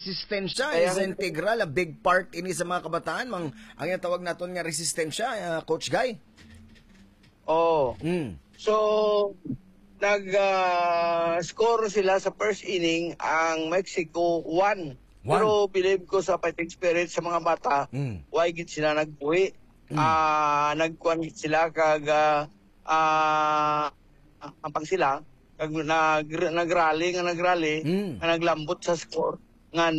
resistensya Kaya, is integral, a big part ini sa mga kabataan. Ang tawag naton nga resistensya, Coach Guy. oh. Mm. So, nag-score sila sa first inning, ang Mexico 1. Pero believe ko sa fighting spirit sa mga bata, why gid sila nagbuhi. Nagkuhan sila kag ampang sila kag nagrally, naglambot sa score nga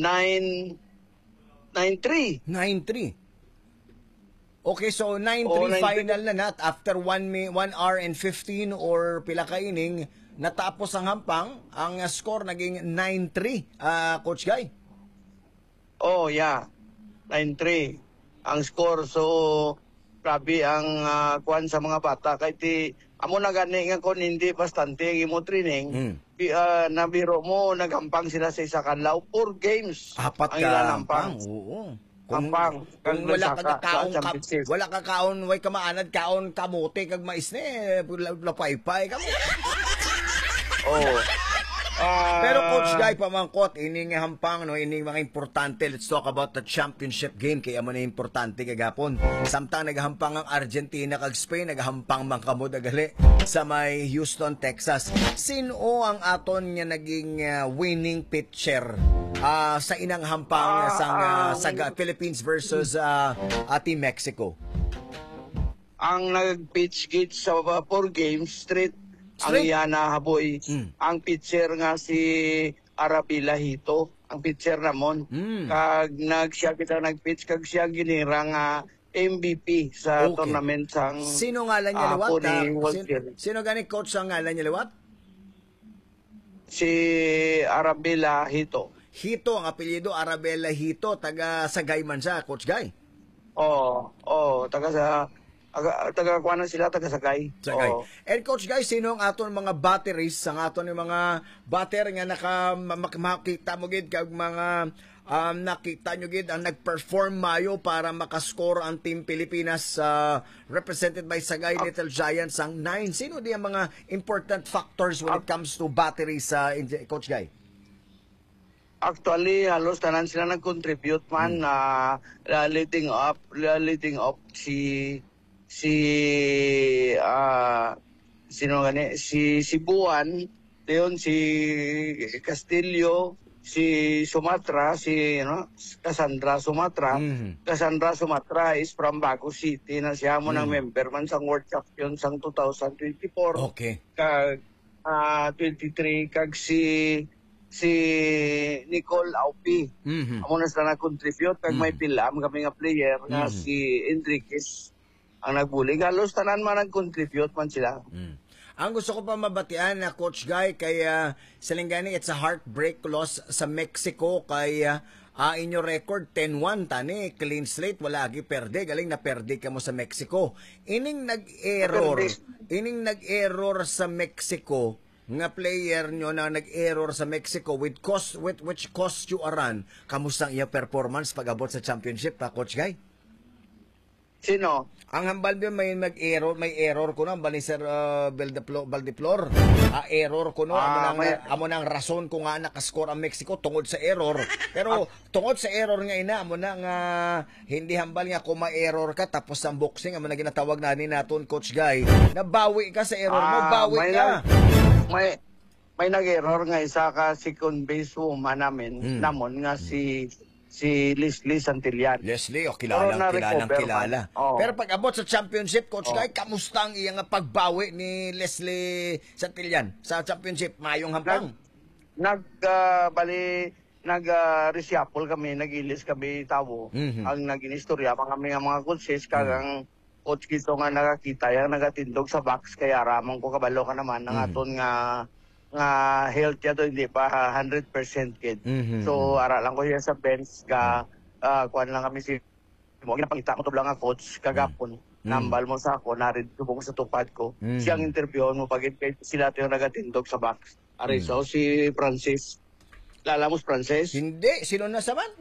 9-3. 9-3. Okay, so 9-3 final na nat after 1 hour and 15 or pila ka inning natapos ang hampang, ang score naging 9-3, Coach Guy. Oh, yeah. 9-3 ang score. So, grabe ang kuhan sa mga bata. Kahit amo na gani nga kung hindi bastante ang imo training, nabiro mo, nagampang sila sa isa kanlaw. 4 games. Apat ang ilan hampang. Oo. Kung wala ka kaon, way ka maanad, kaon kamote, kag mais ne, lapay-pay ka mo. Oh. Pero Coach Guy, pamangkot, ining hampang, no, ining mga importante. Let's talk about the championship game. Kaya mo na importante kagapon. Samtang naghampang ang Argentina kag Spain, naghampang man kamo dagali sa may Houston, Texas. Sino ang aton nga naging winning pitcher sa inang hampang sa Philippines versus Team Mexico? Ang nag-pitch gate sa 4 games straight. Ang Yana Haboy, ang pitcher nga si Arabila Hito, ang pitcher namon. Kag siya kita nag-pitch, kag siya ginira nga MVP sa tournament sang sino ngalan niya liwat? Sino gani coach ang ngalan niya liwat? Si Arabila Hito. Hito, ang apelyido Arabella Hito, taga Sagay man siya, Coach Guy. Taga-kuanan sila, taga-Sagay. And Coach Guy, sino ang aton mga batteries, ang aton yung mga batter nga makita mo gid kag mga nakita nyo gid ang nag-perform mayo para makascore ang Team Pilipinas represented by Sagay Little Giants ang 9. Sino di ang mga important factors when it comes to batteries, Coach Guy? Actually, halos tanan sila nag-contribute man leading up si Buwan, yun si Castillo, si Sumatra, Cassandra Sumatra. Cassandra Sumatra is from Bago City na siya mo ng member man sang World Champion sang 2024. Okay. Kag 23 kag si Nicole Aupi. Amo na sila na-contribute kag may pilam kami nga player nga si Enriquez ang nagbulig. Halos tanan man nag-contribute man sila. Ang gusto ko pa mabatian na Coach Guy, kaya Salingani, it's a heartbreak loss sa Mexico. Kaya inyo record 10-1 tani, clean slate, wala agi perde, galing na perde ka mo sa Mexico. Ining nag-error sa Mexico nga player nyo na nag-error sa Mexico which cost you a run. Kamusta ang iya performance pag-abot sa championship, Coach Guy? Sino? Ang hambal may error ko na bali Sir Valdiplor. Error ko no amo nang rason ko nga nakascore ang Mexico tungod sa error. Pero tungod sa error nga ina amo na nga hindi hambal nga kung ma-error ka tapos ang boxing amo na ginatawag naton Coach Guy. Nabawi ka sa error mo, bawi ka. May nag-error nga isa ka second base woman namin namon nga si Leslie Santillan. Leslie, kilalang kilala. Pero pag abot sa championship, Coach Guy, kamusta ang iyang pagbawi ni Leslie Santillan sa championship? Mayong hampang? Nag-reshuffle kami, nag-ilis kami tawo. Ang nag-inistorya, mga coaches, kagang coach kito nga nakakita, yung nagatindog sa box, kaya ramang ko kabalo ka naman, ng aton nga health niya to hindi pa 100% kid. So ara lang ko siya sa bench kuan lang kami si mo ginapangita ko to lang nga coach kagapon. Nambal mo sa ako narid ko sa tupad ko. Siyang interview mo pag sila to yung nagatindog sa box. Ari so si Francis. Lala mo si Francis? Hindi, sino na saman?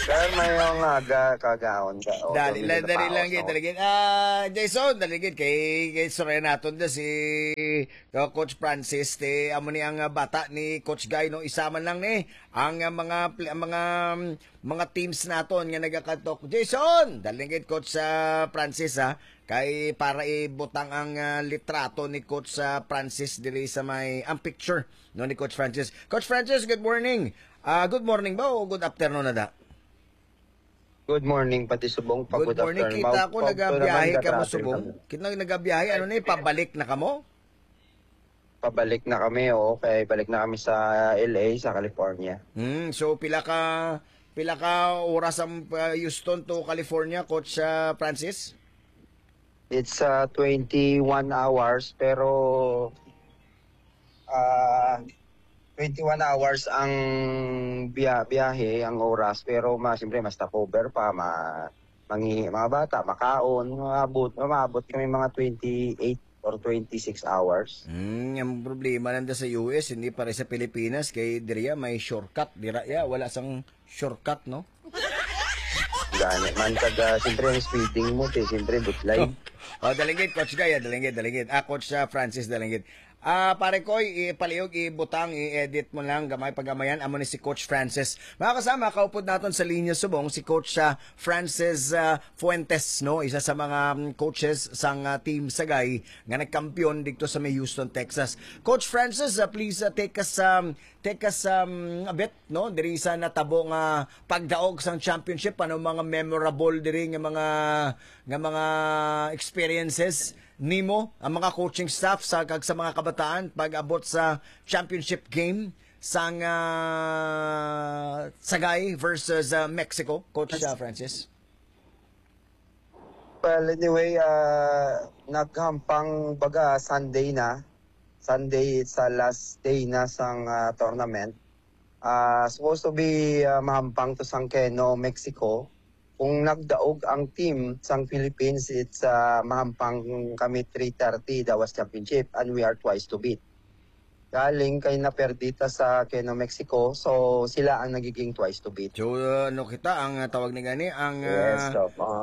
Kaya may yung kagaon ka. Dali lang gid, dali gid. Jason, dali gid kay Sorenaton da si Coach Francis amo ni ang bata ni Coach Guy no isa man lang ni ang mga teams naton nga nagakatok. Jason, dali gid Coach Francis kay para ibutang ang litrato ni Coach Francis diri sa may ang picture no ni Coach Francis. Coach Francis, good morning. Good morning ba o good afternoon na da? Good morning pati subong pa good morning. Kita ko nagabiyahe ka mo subong. Kita nagabiyahe ano ni pabalik na kamo? Pabalik na kami kay balik na kami sa LA sa California. So pila ka oras ang Houston to California, Coach Francis? It's 21 hours pero 21 hours ang biyahe, ang oras, pero siyempre mas stopover pa, mga bata, makaon, umabot kami mga 28 or 26 hours. Ang problema nanda sa US, hindi pare sa Pilipinas, kay diriya may shortcut, wala sang shortcut, no? Gani, man siyempre ang speeding mo, siyempre butlay. Dalingit, Coach Gaya, dalingit. Coach Francis, dalingit. Pare ko, ipalihog, ibutang, i-edit mo lang, gamay pagamayan. Amo ni si Coach Francis. Mga kasama, kaupod natin sa linya subong, si Coach Francis Fuentes, no? Isa sa mga coaches sang team Sagay, nga nagkampiyon dito sa may Houston, Texas. Coach Francis, please take us a bit, no? Diri sa natabo nga pagdaog sang championship, ano mga memorable diri nga mga experiences nimo ang mga coaching staff sa mga kabataan pag-abot sa championship game sang Sagay versus Mexico, Coach Francis? Well, anyway, naghampang baga Sunday, it's the last day na sang tournament. Supposed to be mahampang to sang Keno, Mexico. Kung nagdaog ang team sang Philippines, it's mahampang kami 3:30 Dawas Championship and we are twice to beat. Galing kay naperdita sa Keno, Mexico, so sila ang nagiging twice to beat. So kita ang tawag ni gani ang yes,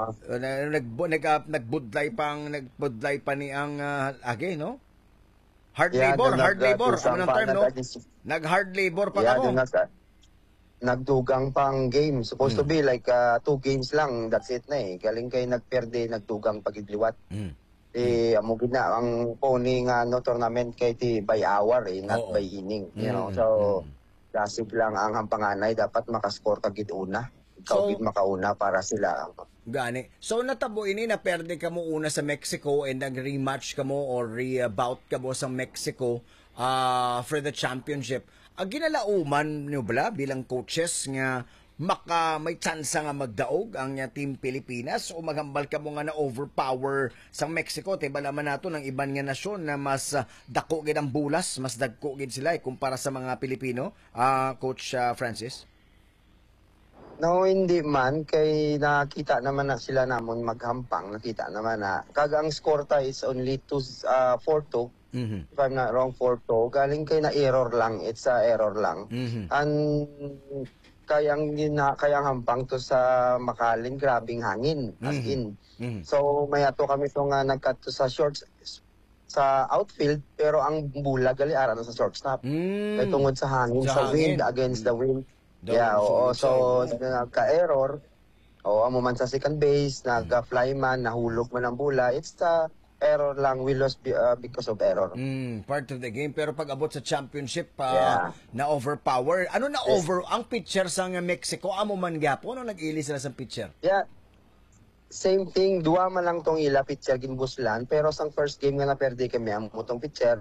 nagbudlay pa ni ang age, no? Hard labor. Ano nang term, no? Nag-hard labor pa kamo. Nagdugang pang game. Supposed to be like 2 games lang. That's it na eh. Galing kay nagperde, nagdugang pagidliwat. Amo gina ang pony nga tournament kay by hour not by inning. You know, so classic lang ang hampanganay. Dapat makascore kagid una. Ikaw gid makauna para sila. Gani. So natabo ini na perde ka mo una sa Mexico and nag-rematch ka mo or rebout ka mo sa Mexico for the championship. Ang ginalauman nyo bala bilang coaches nga may chance nga magdaog ang Team Pilipinas o maghambal ka mo nga na overpower sa Mexico? Tiba naman nato ng iban nga nasyon na mas dako gid ang bulas, mas dagko gid sila kumpara sa mga Pilipino, Coach Francis? No, hindi man. Kay nakita naman na sila namon maghampang. Nakita naman na kagang score tayo is only 4-2. If I'm not wrong, 4-2. Galing kay na error lang. It's a error lang. And kayang hampang to sa Makaling, grabing hangin. As in. So, mayato kami to nga nagkat to sa shorts sa outfield, pero ang bula gali ara sa shortstop. Kay tungod sa hangin, sa wind, against the wind. So nagka-error. Amo man sa second base, nagka-fly man, nahulog man ang bula. It's the error lang, we lost because of error. Part of the game, pero pag abot sa championship, na overpower. Ano na over ang pitcher sa Mexico? Amo man gapo, no nag-ili sila sa pitcher? Yeah. Same thing, duwa man lang tong ila pitcher ginbuslan, pero sang first game nga naperde kami ang mutong pitcher.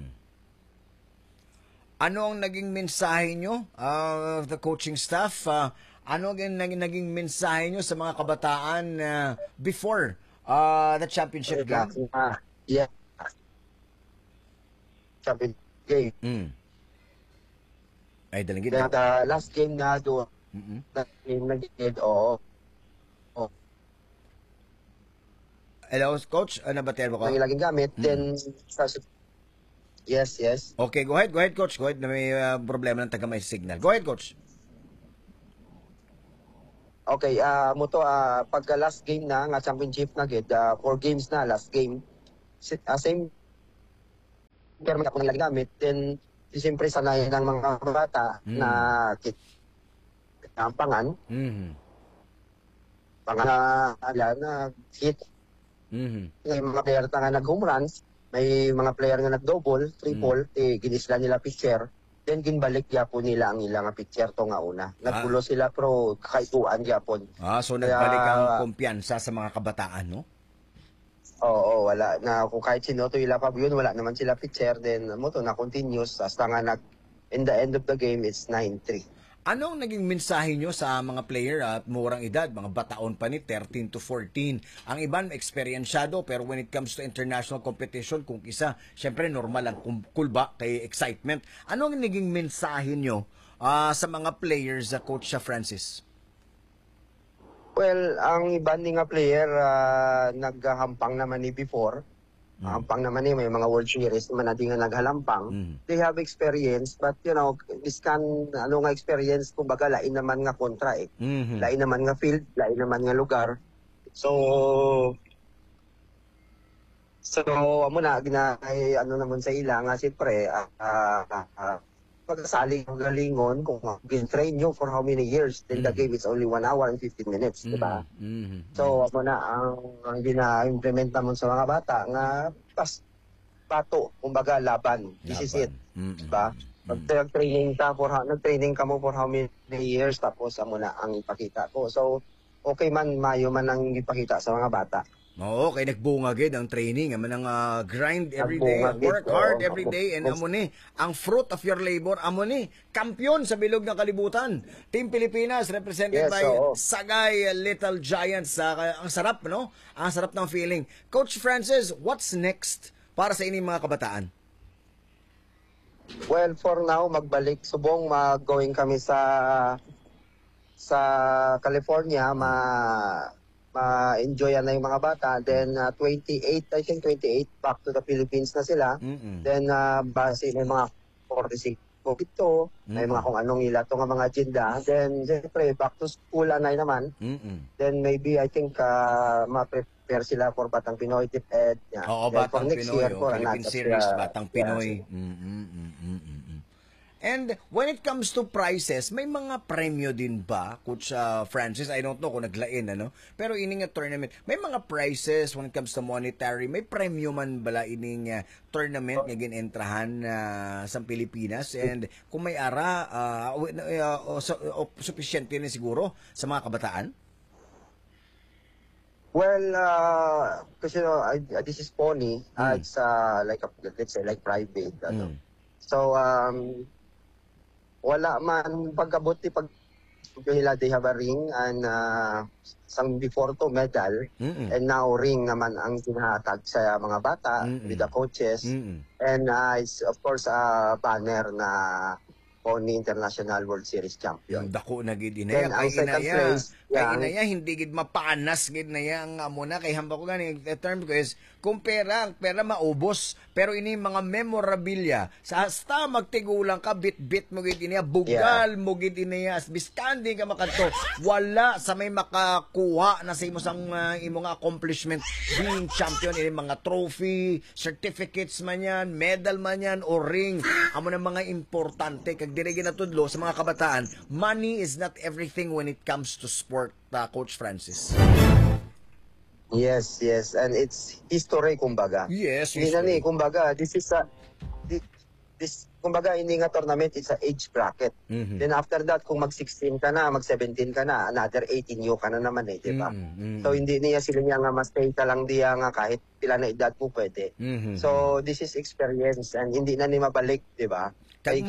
Ano ang naging mensahe nyo, the coaching staff? Ano ang naging mensahe nyo sa mga kabataan before the championship game? Yeah. Championship game. Ay, dalingit. The last game na doon, nag-gid, Hello, Coach? Nabater mo ko? Ang laging gamit, then yes. Okay, go ahead, Coach. Go ahead, na may problema ng taga may signal. Go ahead, Coach. Okay, mo to pagka last game na nga championship na gid, 4 games na last game. Same pero ako nang gamit, then siyempre sanay ng mga bata na kampangan. Ala na hit. May mga player nga nag-home runs, may mga player nga nag-double, triple, ginisla nila pitcher. Then ginbalik gyapon nila ang ilang pitcher to nga una. Nagpulo sila pero kakaituan gyapon. So nagbalik ang kumpiyansa sa mga kabataan, no? Oo, wala na kung kahit sino to ila pa yun, wala naman sila pitcher, then mo to na continuous hasta nga in the end of the game it's 9-3. Anong naging mensahe nyo sa mga player at murang edad, mga bataon pa ni 13 to 14? Ang iban eksperyensyado, pero when it comes to international competition, kung isa, syempre normal lang, kulba, kay excitement. Anong naging mensahe nyo sa mga players, Coach Francis? Well, ang iban ni nga player, naghahampang naman ni before. Hampang naman may mga World Series naman na di nga naghalampang. They have experience, but you know, this nga experience, kumbaga, lain naman nga kontra eh. Lain naman nga field, lain naman nga lugar. So, amo na, naman sa ila nga, siyempre, pagkasali ng galingon, kung train nyo for how many years, then the game is only 1 hour and 15 minutes, di ba? So, amo na, ang gina-implement naman sa mga bata, nga pato, kumbaga, laban. This is it, di ba? Nag-training ka mo for how many years, tapos amo na ang ipakita ko. So, okay man, mayo man ang ipakita sa mga bata. Oo, kay nagbunga gid ang training, ang grind every day, work hard every day, and amo ni ang fruit of your labor, amo ni kampiyon sa bilog ng kalibutan. Team Pilipinas represented by Sagay Little Giants. Ang sarap, no? Ang sarap ng feeling. Coach Francis, what's next para sa inyong mga kabataan? Well, for now, subong mag-going kami sa California, ma-enjoy na yung mga bata. Then 28 back to the Philippines na sila. Then base may mga 46 dito, may mga kung anong ila to nga mga agenda. Then siyempre back to school na naman. Then maybe I think ma-prepare sila for Batang Pinoy Tip-Ed. Oo, Batang Pinoy, Philippine Series, Batang Pinoy. And when it comes to prices, may mga premyo din ba, Coach Francis? I don't know kung naglain, ano? Pero ining tournament, may mga prizes when it comes to monetary. May premyo man bala ining tournament nga ginentrahan sa Pilipinas? And kung may ara, sufficient din siguro sa mga kabataan? Well, kasi this is Pony. It's like let's say like private. So, wala man pagkabuti pag nila they have a ring and sang before to medal and now ring naman ang sinahatag sa mga bata with the coaches and it's of course a banner na Pony International World Series Champion. Dako na gid inaya kay inaya hindi gid mapanas gid na yang muna kay hamba ko gani term ko is kung pera maubos pero ini mga memorabilia sa hasta magtigulang ka bit mo gid inaya bugal mo gid inaya biskandi ka makanto wala sa may makakuha na sa imo sang imong accomplishment being champion ini mga trophy, certificates man yan, medal man yan o ring amo na mga importante kag dire ginatudlo sa mga kabataan. Money is not everything when it comes to sport, Coach Francis. Yes, and it's history kumbaga. Yes, history. Kumbaga, this kumbaga ini nga tournament it's a age bracket. Then after that kung mag-16 ka na, mag-17 ka na, another 18 ka na naman di ba? So hindi niya sila nga ma-stay ka lang diya nga kahit pila na edad mo pwede. So this is experience and hindi na ni mabalik, di ba? Kag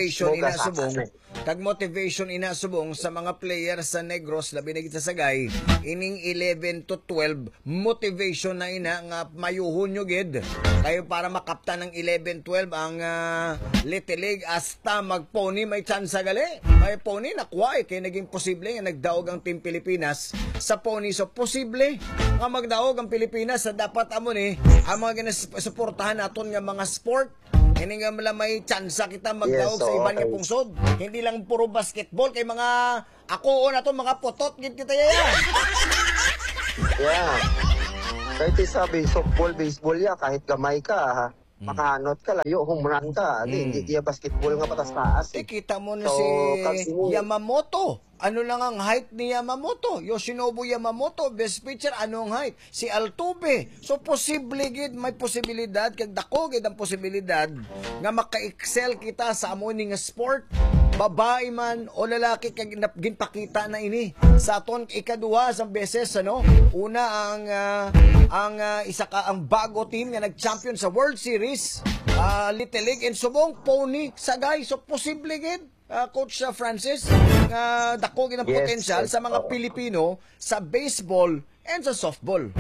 motivation inasubong sa mga players sa Negros labi na kita Sagay ining 11 to 12 motivation na ina nga mayuhon nyo gid kayo para makapta ng 11-12 ang Little League hasta magpony may chance gali may pony nakuha kay naging posible nga nagdaog ang Team Pilipinas sa pony so posible nga magdaog ang Pilipinas sa dapat amo ni ang mga ginasuportahan naton nga mga sport Hindi nga mala may tsansa kita magdaog Yes, sa iban nga okay. pungsod. Hindi lang puro basketball kay mga ako na to mga putot gid kita yaya. Yeah. Kahit sabi, softball, baseball ya, kahit gamay ka, ha, makahanot ka, layo, humuran ka. Hindi diya basketball nga patas-taas. Kita mo na So, si kasi Yamamoto. Ano lang ang height ni Yamamoto? Yoshinobu Yamamoto, best pitcher, ano ang height? Si Altuve. So, posible gid, may posibilidad, kag dako gid ang posibilidad nga maka-excel kita sa amo ning sport. Babae man o lalaki kag ginpakita na ini sa aton ikaduha sa beses ano. Una ang isa ka ang bago team nga nag-champion sa World Series, Little League and subong pony sagay. So posible gid Coach Francis nga dako gid ang Yes, potential yes, sa mga oo. Pilipino sa baseball and sa softball.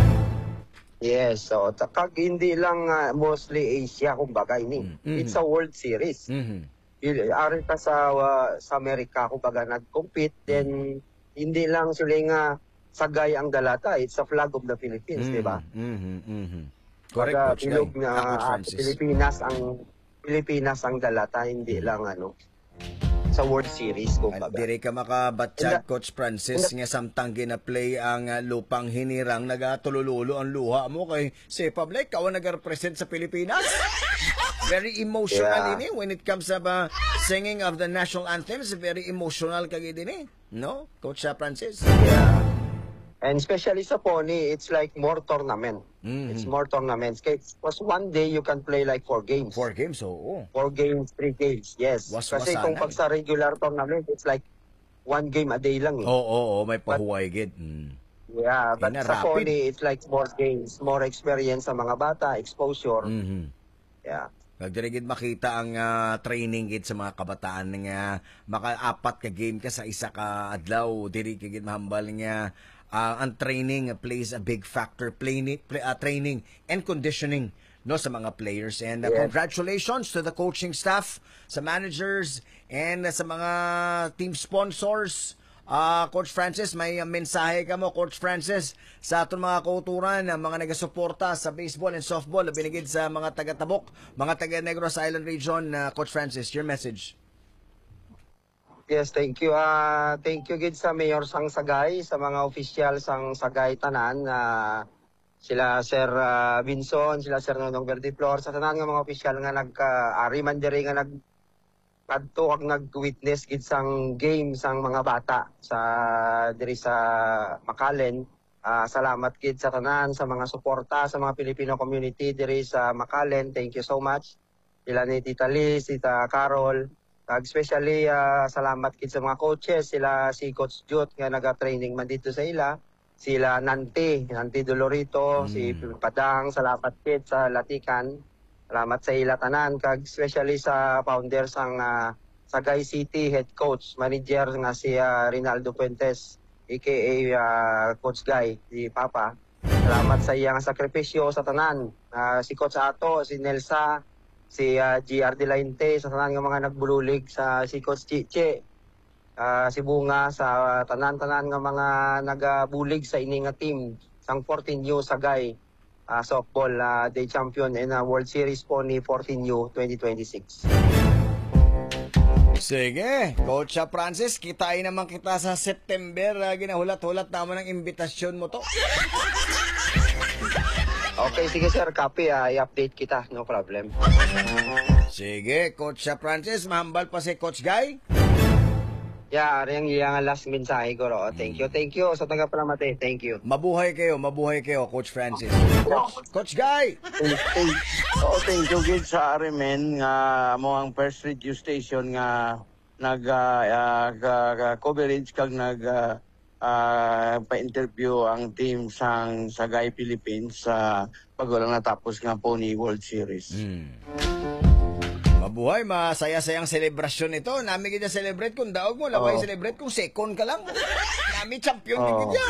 Yes, so kag hindi lang mostly Asia kumbaga ini. It's a World Series. Ari ka sa Amerika kumbaga nag-compete, then hindi lang sila nga sagay ang dalata, it's a flag of the Philippines, di ba? Correct, Kumbaga, Coach bilog Guy. na Coach Francis. Pilipinas ang dalata, hindi lang sa World Series kumbaga. Diri ka makabatsyag, Coach Francis, nga samtang gina-play ang lupang hinirang, nagatulululo ang luha mo kay si Pablay, kawan nag-represent sa Pilipinas. Very emotional ini when it comes to singing of the national anthems. Very emotional kagid ini, no, Coach Francis? Yeah. And especially sa pony, it's like more tournament. It's more tournaments. Because one day you can play like 4 games. 4 games, oo. 4 games, 3 games, yes. Kasi kung pag sa regular tournament, it's like 1 game a day lang. Oo, may pahuway gid. Yeah, but Kaya sa rapid. pony, it's like more games, more experience sa mga bata, exposure. Yeah. Nagdirigid makita ang training gid sa mga kabataan nga maka-apat ka game ka sa isa ka adlaw, diri gid mahambal nga ang training plays a big factor, training and conditioning no sa mga players. And congratulations to the coaching staff, sa managers and sa mga team sponsors. Coach Francis, may mensahe ka mo, Coach Francis, sa aton mga kauturan, mga nagasuporta sa baseball and softball, binigid sa mga taga-Tabok, mga taga-Negros Island region. Coach Francis, your message. Yes, thank you. Thank you gid sa Mayor sang Sagay, sa mga official sang Sagay tanan, sila Sir Vinson, sila Sir Nonong Verdiflor, sa tanan nga mga official nga nag-ari man diri nga kadto kag nag-witness gid sang game sang mga bata sa diri sa Macallen. Salamat gid sa tanan, sa mga suporta sa mga Filipino community diri sa Macallen. Thank you so much. Sila ni Tita Liz, Tita Carol, especially salamat gid sa mga coaches, sila si Coach Jut nga naga-training man dito sa ila, sila Nanti Dolorito, si Padang, salamat gid sa Latikan. Salamat sa ila tanan, kag especially sa founder sang Sagay City head coach, manager nga si Rinaldo Fuentes, aka Coach Guy, si Papa. Salamat sa iyang sakripisyo sa tanan. Si Coach Ato, si Nelsa, si GR Delainte, sa tanan nga mga nagbululig, sa si Coach Chiche, si Bunga, sa tanan-tanan nga mga nagabulig sa ini nga team sang 14U Sagay softball day champion in World Series Pony 14U 2026. Sige, Coach Francis, kitain naman kita sa September. Ginahulat-hulat naman ang imbitasyon mo to. Okay, sige sir, copy. I-update kita, no problem. Sige, Coach Francis, mahambal pa si Coach Guy. Yeah, yang last mensahe ko ro. Thank you sa tagapalamate. Thank you. Mabuhay kayo, Coach Francis. Coach Guy! Thank you gid sa Arimen nga mo ang first radio station nga coverage kag pa-interview ang team sang Sagay Philippines sa pagwalang natapos nga Pony World Series. Mabuhay, masaya-sayang selebrasyon ito. Nami kita celebrate kung daog mo, laway celebrate kung second ka lang. Nami champion din niya.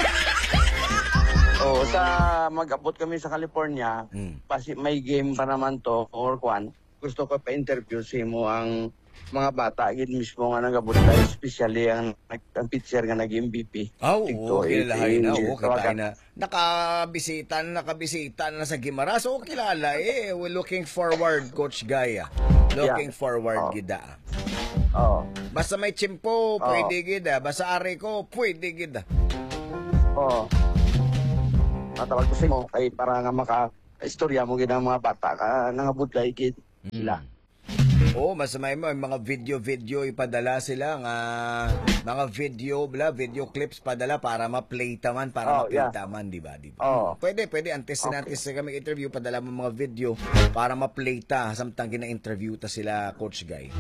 Sa mag-abot kami sa California, kasi may game pa naman to or kwan. Gusto ko pa-interview si mo ang mga bata gid mismo nga nagabutay, especially ang pitcher nga nag-MVP. Okay na. Kita na. Nakabisita na sa Gimaras. Kilala eh. We're looking forward, Coach Gaya. Looking forward, gida. Basta may chimpo, pwede gida. Basta ari ko, pwede gida. Matawag ko sa mo, kay para nga maka-istorya mo gid ang mga bata ka nangabudlay gid sila. Mas may mga video ipadala sila nga mga video clips padala para ma-play taman di ba? Pwede antes kami interview padala mo mga video para ma-play ta samtang gina-interview ta sila, Coach Guy.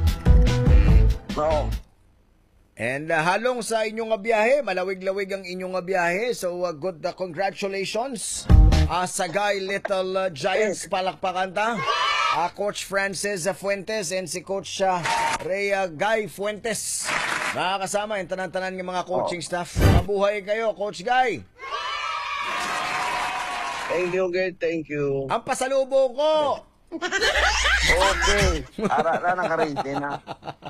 And halong sa inyong biyahe, malawig-lawig ang inyong biyahe. So good congratulations sa Guy Little Giants. Palakpakan ta. Coach Francis Fuentes and si Coach Rhea Guy Fuentes. Mga kasama, yung tanan-tanan ng mga coaching staff. Mabuhay kayo, Coach Guy. Thank you, good. Thank you. Ang pasalubong ko. Okay. Ara na naka-ready na.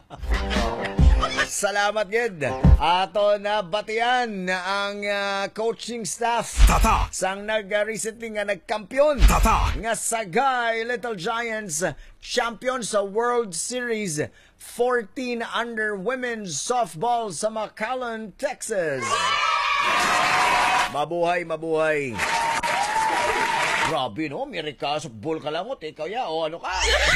Salamat, Gid. Ato na batian ang coaching staff sang recently nga nagkampiyon nga sa Guy Little Giants, champion sa World Series 14 under women's softball sa McAllen, Texas. Mabuhay. Grabe, no? Amerika, softball ka lang mo. Ikaw ano ka?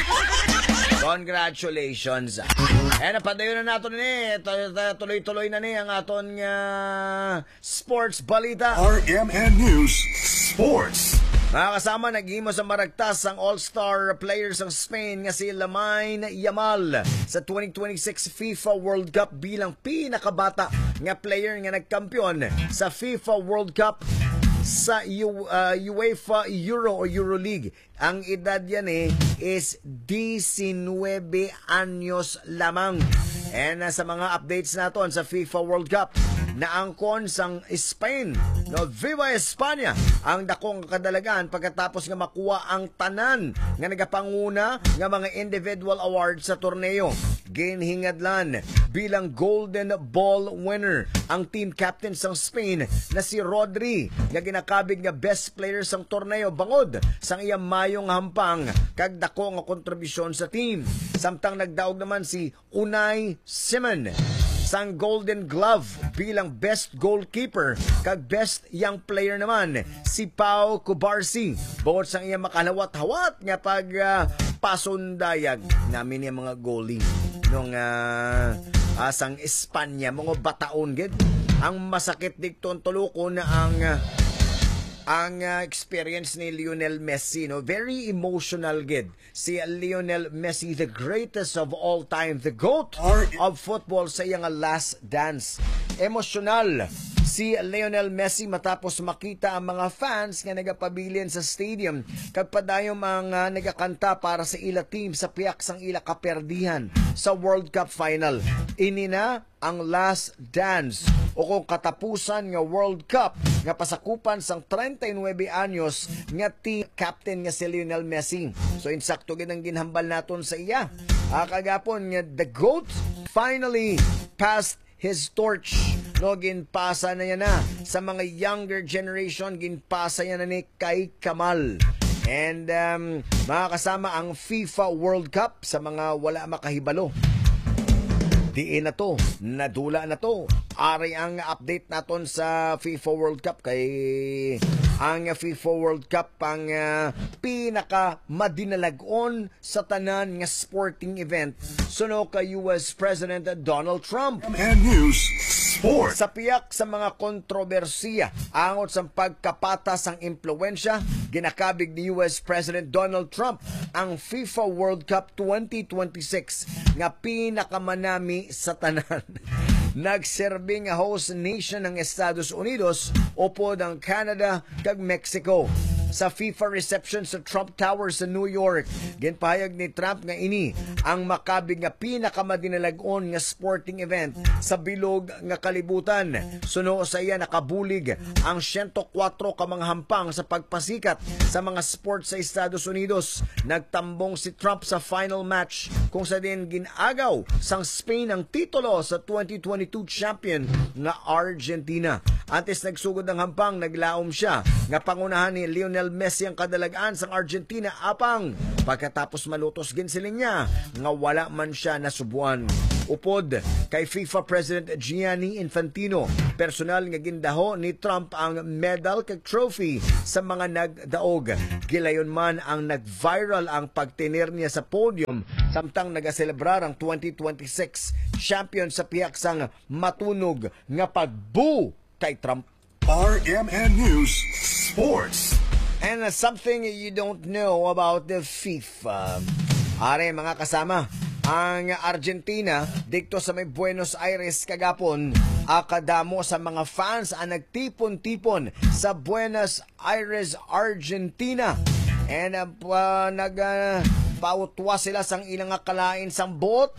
Congratulations. Napadayon na natin tuloy-tuloy na ang aton sports balita. RMN News Sports. Mga kasama, naghimo sa maragtas ang all-star players ng Spain nga si Lamine Yamal sa 2026 FIFA World Cup bilang pinakabata nga player nga nagkampiyon sa FIFA World Cup sa UEFA Euro o Euroleague. Ang edad yan is 19 anyos lamang. And sa mga updates naton sa FIFA World Cup, naangkon sang Spain, Viva España, ang dakong kadalagan pagkatapos nga makuha ang tanan nga nagapanguna nga mga individual awards sa torneo. Ginhingadlan bilang Golden Ball winner ang team captain sang Spain na si Rodri, nga ginakabig nga best player sang torneo bangod sang iyang mayong hampang kag dako nga kontribusyon sa team. Samtang nagdaog naman si Unai Simon sang Golden Glove bilang best goalkeeper kag best young player naman si Pau Cubarsí bukod sang iyang makalawat-hawat nga pag pasundayag namin yung mga goalie nung asang Espanya, mga bataon gid. Ang masakit dikton tulukon na ang experience ni Lionel Messi, very emotional gid. Si Lionel Messi, the greatest of all time, the GOAT of football sa iyang last dance. Emotional si Lionel Messi matapos makita ang mga fans nga nagapabilin sa stadium kag padayon mga nagakanta para sa ila team sa piyak sang ila kaperdihan sa World Cup final. Ini na ang last dance o kung katapusan nga World Cup nga pasakupan sang 39 anyos nga team captain nga si Lionel Messi. So insakto gid ang ginhambal naton sa iya. Kagapon nga the GOAT finally passed his torch. Ginpasa na yan sa mga younger generation, ginpasa yan na ni kay Kamal. And mga kasama, ang FIFA World Cup sa mga wala makahibalo, diin na to, nadula na to. Ari ang update naton sa FIFA World Cup kay ang FIFA World Cup ang pinaka madinalagon sa tanan nga sporting event suno kay US President Donald Trump. RMN News Sports. Sa piyak sa mga kontrobersiya angot sa pagkapatas ang impluwensya, ginakabig ni US President Donald Trump ang FIFA World Cup 2026 nga pinakamanami sa tanan. Nagserbing host nation ng Estados Unidos upod ang Canada kag Mexico. sa FIFA reception sa Trump Tower sa New York. Ginpahayag ni Trump nga ini ang makabig nga pinakamadinalagon nga sporting event sa bilog nga kalibutan. Suno sa iya nakabulig ang 104 ka mga hampang sa pagpasikat sa mga sports sa Estados Unidos. Nagtambong si Trump sa final match kung sa din ginagaw sang Spain ang titulo sa 2022 champion nga Argentina. Antes nagsugod ng hampang, naglaom siya nga pangunahan ni Lionel Messi ang kadalagaan sang Argentina apang pagkatapos malutos ginsiling niya nga wala man siya nasubuan. Upod kay FIFA President Gianni Infantino, personal nga gindaho ni Trump ang medal kag trophy sa mga nagdaog. Gilayon man ang nag-viral ang pagtinir niya sa podium samtang nagaselebrar ang 2026 champion sa piyak sang matunog nga pagbu kay Trump. RMN News Sports. And something you don't know about the FIFA. Are mga kasama, ang Argentina dikto sa may Buenos Aires kagapon, akadamo sa mga fans ang nagtipon-tipon sa Buenos Aires, Argentina. And nagpautwa sila sang ilang kalain sang boat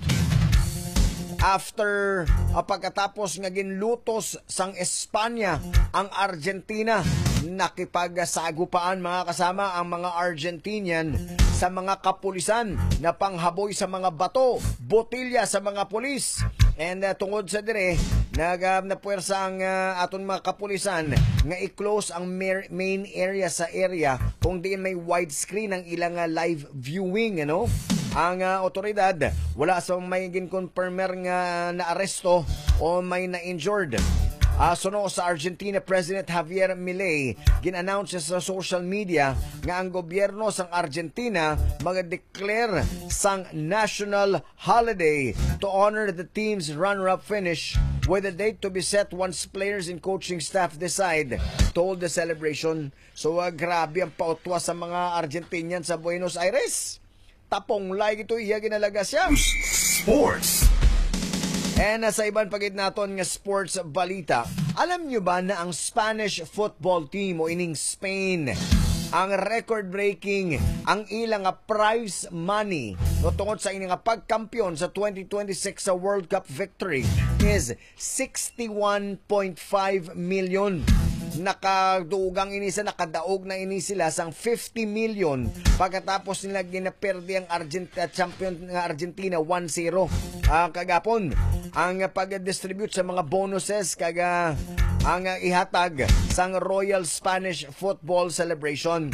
after pagkatapos nga ginlutos sang Espanya ang Argentina. Nakipagsaagupaan mga kasama ang mga Argentinian sa mga kapulisan na panghaboy sa mga bato, botilya sa mga pulis. And tungod sa dire, napuwersa ang aton mga kapulisan nga i-close ang main area sa area kung diin may widescreen ang ilang live viewing, ano? Ang otoridad wala sa may ginconfirmer nga naaresto o may na-injured. Suno sa Argentina, President Javier Milei gin-announce sa social media nga ang gobyerno sang Argentina mag-declare sang national holiday to honor the team's runner-up finish with a date to be set once players and coaching staff decide to hold the celebration. So grabe ang pautwa sa mga Argentinian sa Buenos Aires. Tapong like ito iya ginalaga siya. Sports. And sa ibang pagit naton nga sports balita, alam nyo ba na ang Spanish football team o ining Spain ang record-breaking ang ilang prize money no tungod sa ining pagkampiyon sa 2026 sa World Cup victory is 61.5 million. Nakadaog na ini sila sang 50 million pagkatapos nila ginaperdi ang champion ng Argentina 1-0 kagapon. Ang pag-distribute sa mga bonuses kaga ang ihatag sang Royal Spanish Football Federation.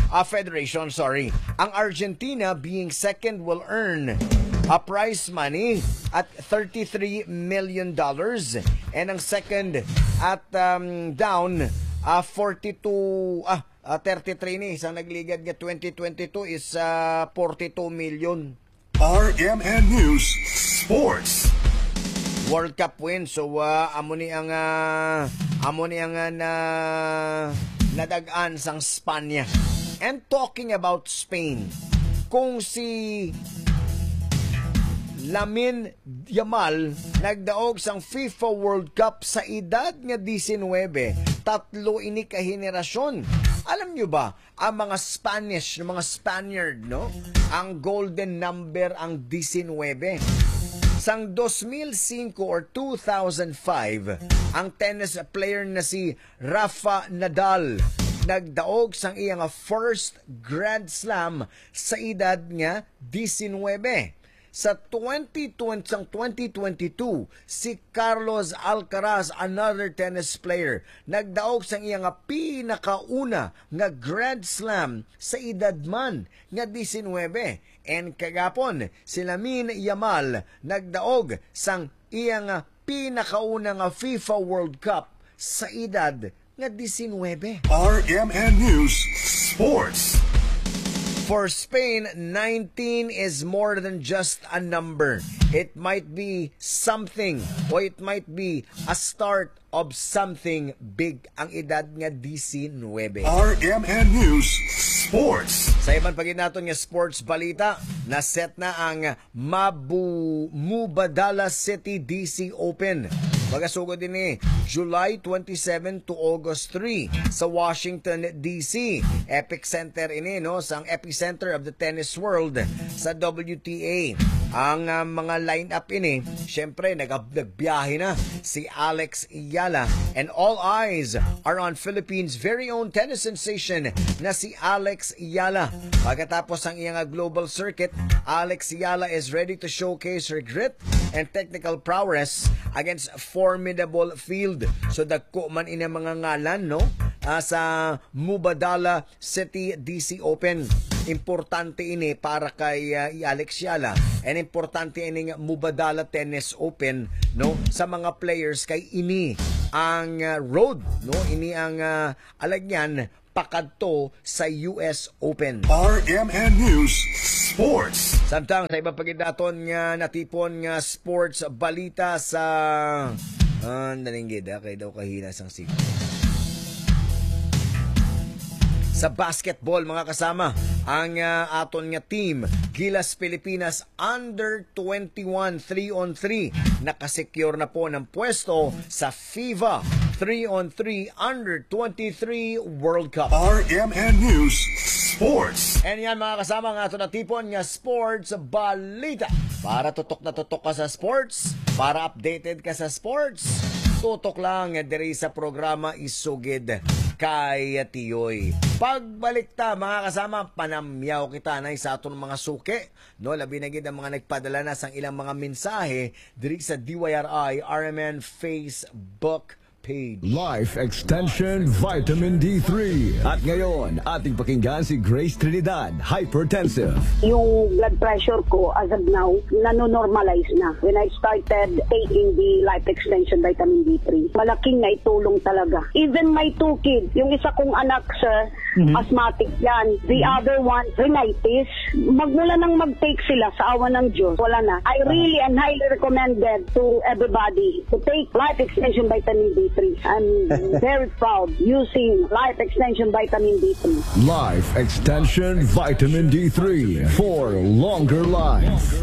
Ang Argentina being second will earn a prize money at $33 million and ang second at down 33 ni isang nagligad nga 2022 is 42 million. RMN News Sports. World Cup win, so amoni ang nadagaan sang Spanya. And talking about Spain, kung si Lamine Yamal nagdaog sang FIFA World Cup sa edad nga 19, tatlo ini ka henerasyon. Alam nyo ba, ang mga Spaniard, no? Ang golden number ang 19. Sang 2005 or 2005, ang tennis player na si Rafa Nadal nagdaog sang iyang first Grand Slam sa edad nga 19. Sa 2022, si Carlos Alcaraz, another tennis player, nagdaog sang iyang pinakauna nga Grand Slam sa edad man nga 19. And kagapon, si Lamine Yamal nagdaog sang iyang pinakauna nga FIFA World Cup sa edad nga 19. RMN News Sports. For Spain, 19 is more than just a number. It might be something or it might be a start of something big. Ang edad nga 19. RMN News Sports. Sa ibang pagin natin nga sports balita, naset na ang Mubadala City DC Open. Magasugod din July 27 to August 3 sa Washington, D.C. Epicenter sang epicenter of the tennis world sa WTA. Ang mga line-up syempre nagbiyahe na si Alex Ayala, and all eyes are on Philippines' very own tennis sensation na si Alex Ayala. Pagkatapos ang iyang global circuit, Alex Ayala is ready to showcase her grit and technical prowess against formidable field. So dagko man ina mga ngalan sa Mubadala City DC Open. Importante para kay Alex Ayala, and importante ining Mubadala Tennis Open sa mga players kay ini ang road ini ang alagyan pakadto sa US Open. RMN News Sports. Samtang sa iba pagidaton nga natipon nga sports balita sa nalinggid kay daw kahina sang sig. Sa basketball mga kasama, ang aton nga team Gilas Pilipinas Under 21 3-on-3 nakasecure na po ng pwesto sa FIBA 3-on-3 Under 23 World Cup. RMN News Sports. And yan mga kasama, ang aton natipon nga sports balita. Para tutok na tutok ka sa sports, para updated ka sa sports, tutok lang diri sa programa Isugid kay Tiyoy. Pagbalik ta mga kasama, panamyaw kita na sa aton mga suki. Labi na gid ang mga nagpadala na sang ilang mga mensahe diri sa DYRI RMN Facebook page. Life Extension Vitamin D3. At ngayon, ating pakinggan si Grace Trinidad, hypertensive. Yung blood pressure ko as of now, nanonormalize na. When I started taking the Life Extension Vitamin D3, malaking naitulong talaga. Even my 2 kids, yung isa kong anak, sir, asthmatic yan. The other one, rhinitis. Magmula nang mag-take sila sa awa ng Diyos, wala na. I really and highly recommended to everybody to take Life Extension Vitamin D3. I'm very proud using Life Extension Vitamin D3. Life Extension Vitamin D3 for longer life.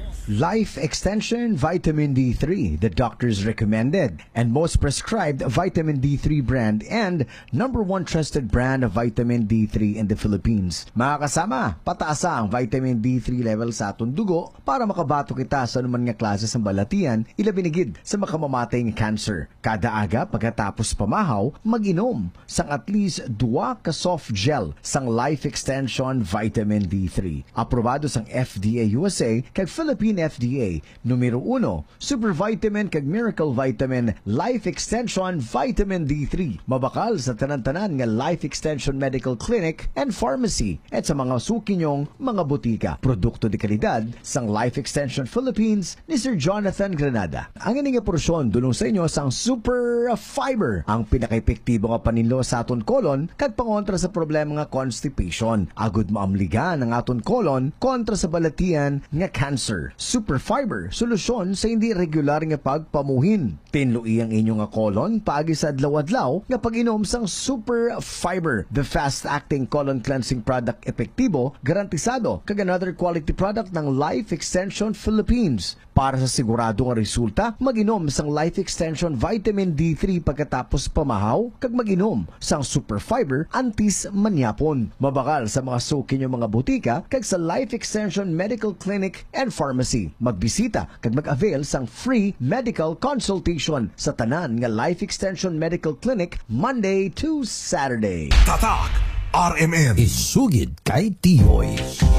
Life Extension Vitamin D3, the doctor's recommended and most prescribed vitamin D3 brand and #1 trusted brand of vitamin D3 in the Philippines. Mga kasama, pataasa ang vitamin D3 level sa atong dugo para makabato kita sa anuman nga klase ng balatian, ilabinigid sa makamamatay nga cancer. Kada aga pagkatapos pamahaw, mag-inom sang at least 2 ka soft gel sang Life Extension Vitamin D3. Aprobado sang FDA USA kag Philippine FDA numero 1 Super Vitamin kag Miracle Vitamin Life Extension Vitamin D3, mabakal sa tanan-tanan nga Life Extension Medical Clinic and Pharmacy at sa mga suki nyong mga butika. Produkto de kalidad sang Life Extension Philippines ni Sir Jonathan Granada. Ang ining porsyon dunong sa inyo sang Super Fiber, ang pinaka-epektibo nga paninlo sa aton kolon kag pangontra sa problema nga constipation. Agud maamligan ang aton kolon kontra sa balatian nga cancer. Super Fiber, solusyon sa hindi regular nga pagpamuhin. Tinlui ang inyong nga kolon paagi sa adlaw-adlaw nga pag-inom sang Super Fiber, the fast-acting colon cleansing product, epektibo, garantisado kag another quality product ng Life Extension Philippines. Para sa sigurado nga resulta, mag-inom sang Life Extension Vitamin D3 pagkatapos pamahaw kag mag-inom sang Super Fiber antis manyapon. Mabakal sa mga suki nyo mga butika kag sa Life Extension Medical Clinic and Pharmacy. Magbisita kag mag-avail sang free medical consultation sa tanan nga Life Extension Medical Clinic Monday to Saturday. Tatak RMN. Isugid kay Tiyoy.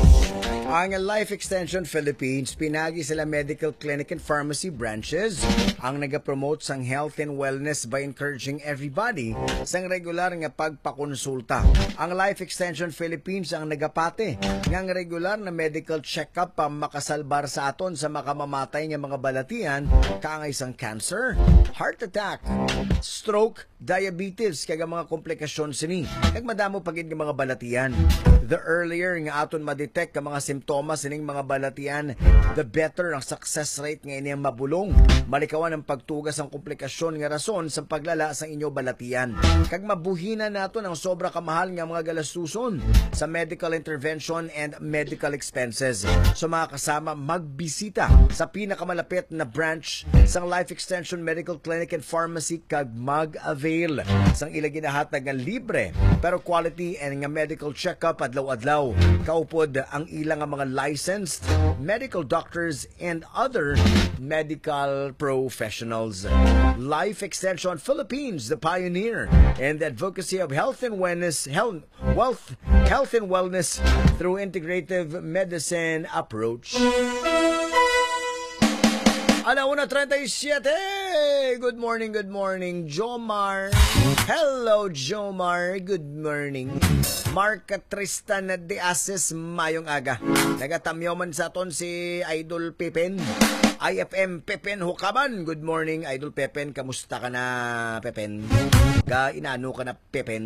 Ang Life Extension Philippines, pinagi sila medical clinic and pharmacy branches ang nagapromote sang health and wellness by encouraging everybody sang regular nga pagpakonsulta. Ang Life Extension Philippines ang nagapate ngang regular na medical check-up pa makasalbar sa aton sa makamamatay nga mga balatian kaangay sang cancer, heart attack, stroke, diabetes kag mga komplikasyon sini. Kag madamo pagid nga mga balatian. The earlier nga aton ma-detect ka mga simptomas sining mga balatian, the better ang success rate nga iniyang mabulong. Malikawan ang pagtugas ang komplikasyon nga rason sa paglala sa inyo balatian. Kag mabuhinan naton ang sobra kamahal nga mga galastuson sa medical intervention and medical expenses. So mga kasama, magbisita sa pinakamalapit na branch sang Life Extension Medical Clinic and Pharmacy kag mag-avail sang ila ginahatag nga libre pero quality and nga medical check-up adlaw-adlaw. Kaupod ang ilang nga mga licensed medical doctors and other medical professionals. Life Extension Philippines, the pioneer in the advocacy of health and wellness, health and wellness through integrative medicine approach. 1:37. Good morning, Jomar. Hello, Jomar. Good morning. Mark Tristan de Ases, mayong aga. Nagatamyaw man sa aton si Idol Pepen. IFM Pepen Hukaban. Good morning, Idol Pepen. Kamusta ka na, Pepen? Inano ka na, Pepen?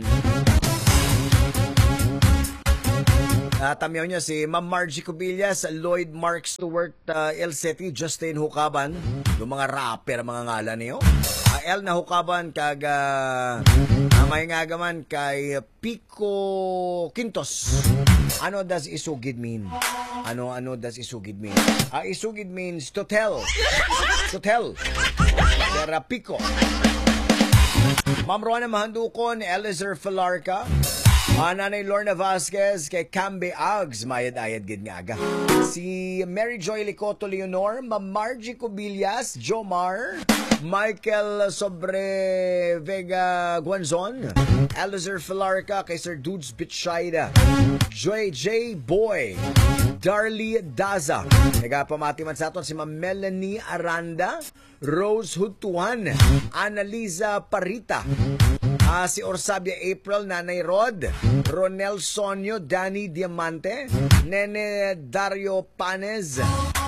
Tamyaw niya si Ma'am Margie Cubillas, Lloyd Mark Stewart, El Seti, Justin Hukaban, yung mga rapper, mga ngalan niyo. El na Hukaban, kag may ngagaman kay Pico Quintos. Ano does isugid mean? Ano does isugid mean? Isugid means to tell. To tell. Pero Pico. Ma'am Rona Mahandukon, Eliezer Falarca, Nanay Lorna Vasquez, kay Cambe Ags, mayad-ayad gid nga aga. Si Mary Joy Licoto Leonor, Ma'am Margie Cubillas, Jomar, Michael Sobre Vega Guanzon, Eliezer Falarca, kay Sir Dudes Bitshida, J. Boy, Darlie Daza, nagapamati man sa aton si Ma'am Melanie Aranda, Rose Hutuan, Annalisa Parita, si Orsabia April, Nanay Rod, Ronel Sonio, Danny Diamante, Nene Dario Panes,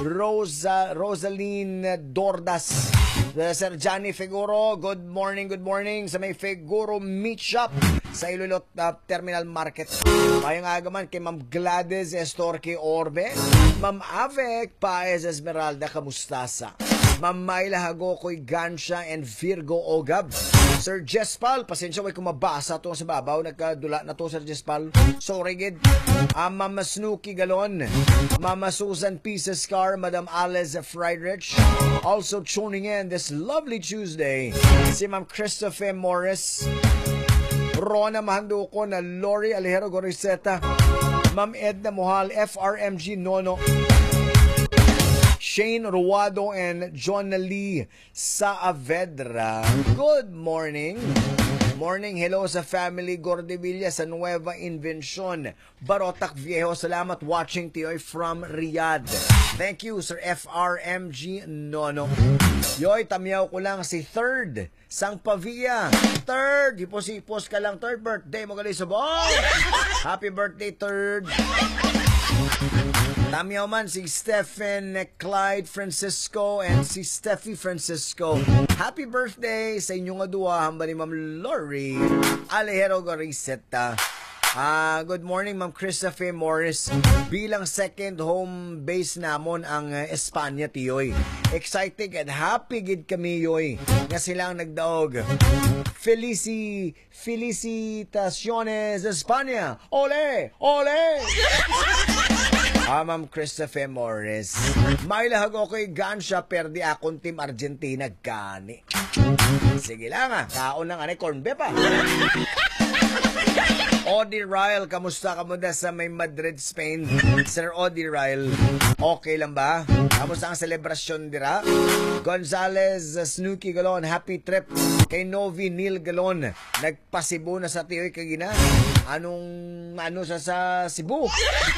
Rosaline Dordas, Sir Johnny Figuro, good morning sa may Figuro Meat Shop sa Ilulot Terminal Market. Mayong agaman kay Ma'am Gladys Estorque Orbe, Ma'am Avek Paez Esmeralda Kamustasa, Ma'am Mayla Hagokoy Gansha and Virgo Ogab, Sir Jespal, pasensya way kung mabasa to sa babaw, nagkadula na to Sir Jespal, sorry gid. Mama Snooki Galon, Mama Susan Pieces Car, Madam Alice Friedrich, also tuning in this lovely Tuesday, si Ma'am Christopher Morris, Rona Mahanduko na Lori Alejero Goriseta, Ma'am Edna Mohal, FRMG Nono, Shane Ruado and John Lee Saavedra. Good morning. Morning, hello sa family Gordevilla sa Nueva Invention, Barotac Viejo. Salamat watching Tioy from Riyadh. Thank you, Sir FRMG Nono. Yoy, tamyaw ko lang si Third Sang Pavia. Third, hipos-hipos ka lang. Third birthday mo gali sa boy. Happy birthday, Third. Tamyaw man si Stephen Clyde Francisco and si Steffi Francisco. Happy birthday sa inyong adua, hamba ni Ma'am Lori Alejero Goriseta. Good morning, Ma'am Christopher Morris. Bilang second home base namon ang Espanya, tiyoy. Excited and happy gid kami, yoy, nga silang nagdaog. Felicitaciones Espanya. Ole! Ole! Ma'am Christopher Morris. May lahag ako kay Gansha, perdi akong team Argentina gani. Sige lang kaon ng corn beef Odi Ryle, kamusta ka muna sa may Madrid, Spain? Sir Odi Ryle, okay lang ba? Kamusta ang selebrasyon dira? Gonzales Snooki Galon, happy trip. Kay Novi Neil Galon, nagpasibo na sa tiyoy kagina. Ano sa Cebu?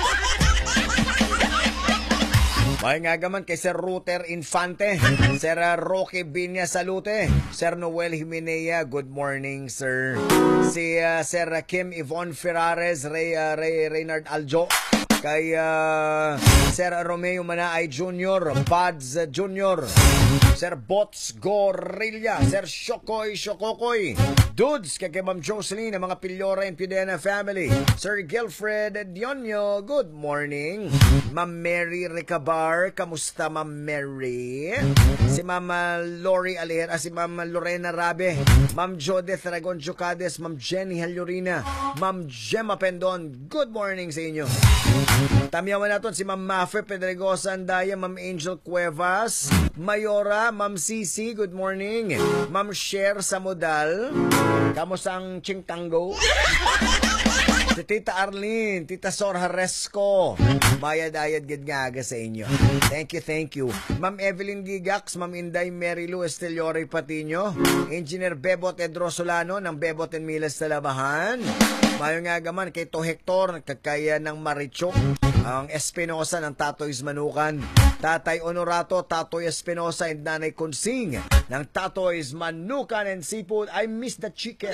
May ngagaman kay Sir Router Infante, Sir Roque Binya Salute, Sir Noel Jimenea, good morning, sir. Si Sir Kim Yvonne Ferrares, Reynard Aljo, kay Sir Romeo Manaay Jr., Buds Jr., Sir Bots Gorilla, Sir Shokoy, Dudes, kay Ma'am Jocelyn, ang mga Pilyora and Pudena family. Sir Gilfred Dionyo, good morning. Ma'am Mary Recabar, kamusta Ma'am Mary? Si Ma'am Lori Alera, si Ma'am Lorena Rabe, Ma'am Jodeth Aragon Jocades, Ma'am Jenny Halyorina, Ma'am Gemma Pendon, good morning sa inyo. Tamyawan natin si Ma'am Mafe Pedregosa Andaya, Ma'am Angel Cuevas, Mayora, Ma'am Cici, good morning. Ma'am Cher Samudal, kamusta ang Chingtango? Si Tita Arlene, Tita Sor Haresco, mayad-ayad gid-ngaga sa inyo. Thank you. Ma'am Evelyn Gigax, Ma'am Inday Mary Lou Esteliore Patino, Engineer Bebot Edro Solano ng Bebot and Milas Talabahan. Mayo nga gaman kay To Hector, kagkaya ng Marichok, ang Espinosa ng Tatoy's Manukan, Tatay Honorato, Tatoy Espinosa and Nanay Consing ng Tatoy's Manukan and Seafood. I miss the chicken.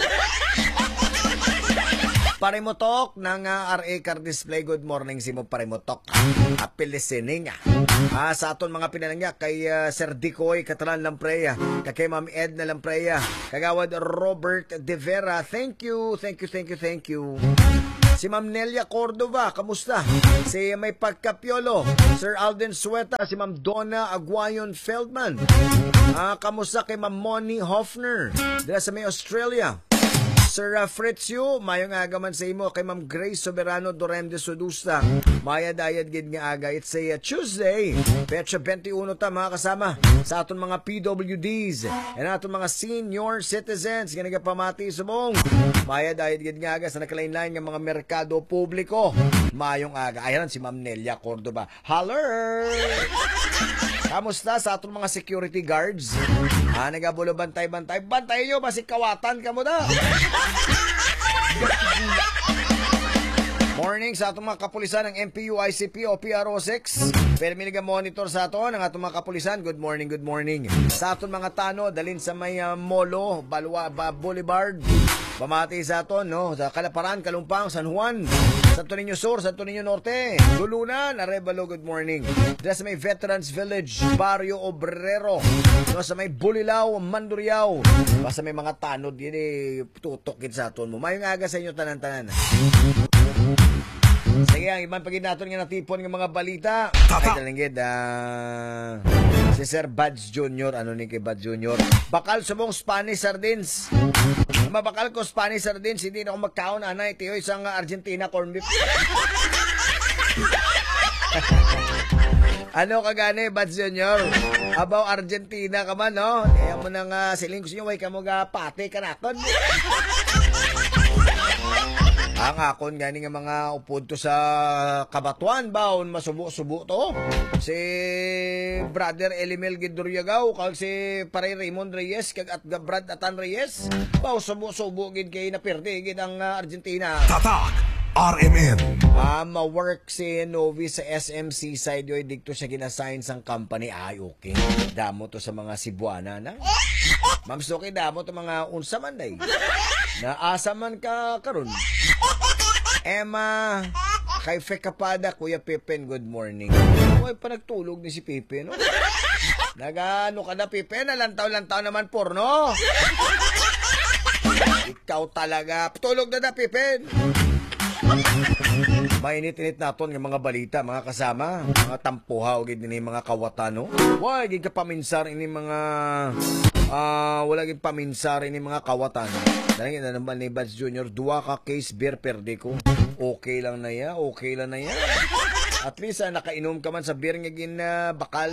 Parimotok ng RA Car Display. Good morning si mo Parimotok. Happy listening. Sa aton mga pinalangya kay Sir Dicoy Catalan Lampreya, kay Ma'am Edna Lampreya, kagawad Robert De Vera. Thank you. Si Ma'am Nelia Cordova, kamusta? Si may pagkapiolo, Sir Alden Sueta, si Ma'am Donna Aguayon Feldman. Kamusta kay Ma'am Moni Hoffner, dila sa may Australia. Sir Fritz Yu, mayong agaman sa imo kay Ma'am Grace Soberano Dorem de Sudusta. Mayad-ayad gid nga aga. It's a Tuesday, Petsa 21 ta mga kasama sa aton mga PWDs and aton mga senior citizens nga nagapamati subong. Mayad-ayad gid nga aga sa nakalain-lain nga mga merkado publiko. Mayong aga. Ayan si Ma'am Nelia Cordova. Holler! Kamusta sa aton mga security guards? Nagabulo bantay-bantay. Bantay nyo, basi kawatan ka mo na. Morning sa atong mga kapulisan ng MPU, ICP o PRO6. Pero monitor sa aton ang atong mga kapulisan. Good morning. Sa atong mga tano, dalin sa may Molo, Balwa Boulevard. Pamati sa aton, no? Sa Kalaparan, Kalumpang, San Juan, Santo Niño Sur, Santo Niño Norte, Lulunan, Arevalo, good morning. Dila sa may Veterans Village, Barrio Obrero, no? Sa may Bulilaw, Mandurriao, basta may mga tanod, yun tutukit sa aton mo. Mayong aga sa inyo tanan-tanan. Sige, ang ibang pagin natin nga natipon ng mga balita. Ay, talanggid, si Sir Buds Jr. Ano ni kay Buds Jr.? Bakal sumong Spanish sardines. Mabakal ko Spanish sardines, hindi na ako magkaon, anay. Tiyo, isang Argentina corn beef. Ano ka gani, Buds Jr.? Abaw Argentina ka man, no? Kaya mo nang siling ko sinyo, way ka mo pati ka naton. Ang akon gani nga mga upod to sa Kabatuan baon masubo-subo to. Si Brother Elimel Giduriagaw kag si Pare Raymond Reyes kag at Brad Atan Reyes. Baw subo-subo gid kay naperde gid ang Argentina. Tatak RMN. Ma-work si Novi sa SMC side yoy dikto siya ginassign sang company. Ay okay. Damo to sa mga Cebuana na. Ma'am Suki, damo to mga unsa man day. Naasa man ka karon. Emma, kay Fekapada, Kuya Pippen, good morning. Uy, pa nagtulog ni si Pippen, no? Nagano ka na, Pippen? Lantaw-lantaw naman porno. Ikaw talaga. Tulog na, Pippen. Mainit-init naton ng mga balita, mga kasama, mga tampuhaw, gid ni mga kawatano. Why, gid ka paminsar ini mga wala gid paminsar ini mga kawatan. Dahil na naman ni Buds Jr. Dua ka case beer perde ko. Okay lang na ya. At least nakainom ka man sa beer nga bakal.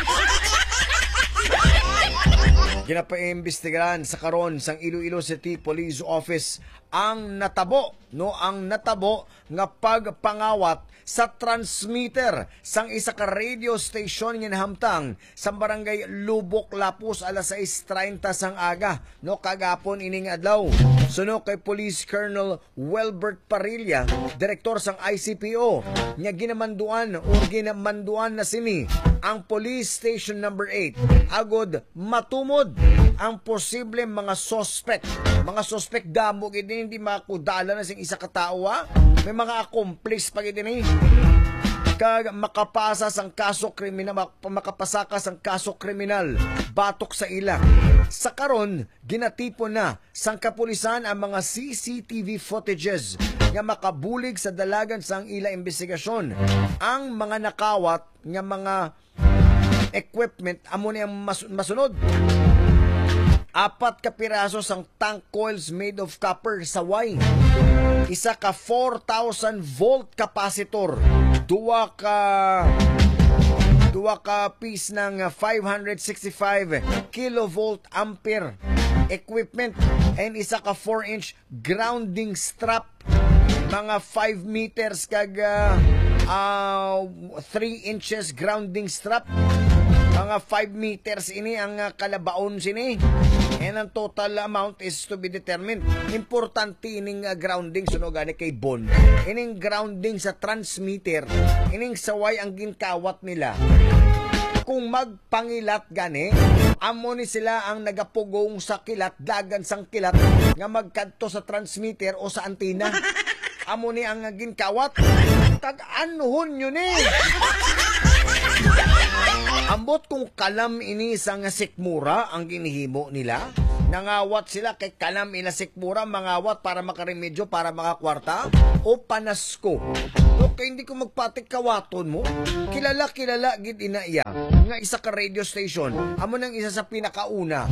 Ginapaimbestigahan sa karon sang Iloilo City Police Office ang natabo nga pagpangawat sa transmitter sang isa ka radio station nga nahamtang sa barangay Lubok Lapus alas 6:30 sang aga kagapon ining adlaw. Suno kay Police Colonel Welbert Parilla, direktor sang ICPO, nga ginamanduan na sini ang Police Station number 8 agod matumod ang posible mga suspect damo gid hindi makudala na sing isa ka tawo. May mga accomplice pa gid ni. kag makapasa sang kaso kriminal, makapasakas ang kaso kriminal batok sa ila. Sa karon ginatipon na sang kapulisan ang mga CCTV footages nga makabulig sa dalagan sang ila investigasyon. Ang mga nakawat nga mga equipment amo ni ang masunod. 4 ka piraso sang tank coils made of copper sa Y. Isa ka 4,000 volt capacitor. Duwa ka piece ng 565 kilovolt ampere equipment and isa ka 4-inch grounding strap. Mga 5 meters kag 3 inches grounding strap. Mga 5 meters ini ang kalabaon sini. And ang total amount is to be determined. Importante ining grounding suno gani kay Bond. Ining grounding sa transmitter, ining saway ang ginkawat nila. Kung magpangilat gani, amo ni sila ang nagapugong sa kilat, dagan sang kilat nga magkadto sa transmitter o sa antina. Amo ni ang ginkawat. Tag-anuhon yun eh. Ambot kung kalam ini sang sikmura ang ginihimo nila. Nangawat sila kay kalam ina sikmura, mangawat para makaremedyo, para makakwarta o panasko. Okay, hindi ko magpatik kawaton mo. Kilala gid inaiya nga isa ka radio station. Amo nang isa sa pinakauna